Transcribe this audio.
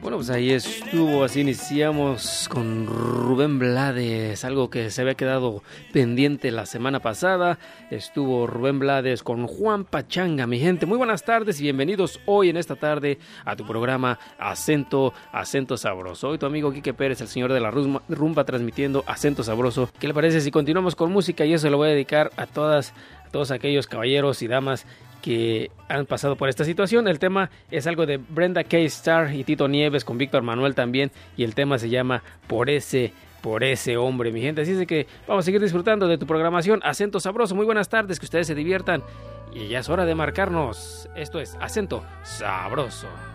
Bueno, pues ahí estuvo, así iniciamos con Rubén Blades, algo que se había quedado pendiente la semana pasada. Estuvo Rubén Blades con Juan Pachanga, mi gente. Muy buenas tardes y bienvenidos hoy en esta tarde a tu programa Acento Sabroso. Hoy tu amigo Quique Pérez, el señor de la rumba, transmitiendo Acento Sabroso. ¿Qué le parece si continuamos con música? Y eso lo voy a dedicar a todos aquellos caballeros y damas que han pasado por esta situación. El tema es algo de Brenda K. Starr y Tito Nieves con Víctor Manuel también, y el tema se llama Por ese hombre, mi gente. Así es de que vamos a seguir disfrutando de tu programación Acento Sabroso. Muy buenas tardes, que ustedes se diviertan y ya es hora de marcarnos. Esto es Acento Sabroso.